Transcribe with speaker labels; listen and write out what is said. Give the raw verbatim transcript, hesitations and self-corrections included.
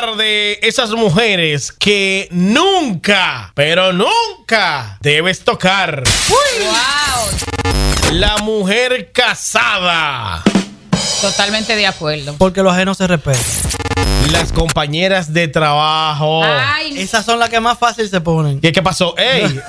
Speaker 1: hablar de esas mujeres que nunca, pero nunca debes tocar.
Speaker 2: ¡Uy! ¡Wow!
Speaker 1: La mujer casada.
Speaker 2: Totalmente de acuerdo.
Speaker 3: Porque los ajenos se respetan.
Speaker 1: Las compañeras de trabajo.
Speaker 2: Ay,
Speaker 3: Esas son las que más fácil se ponen.
Speaker 1: ¿Qué, qué pasó? ¡Ey!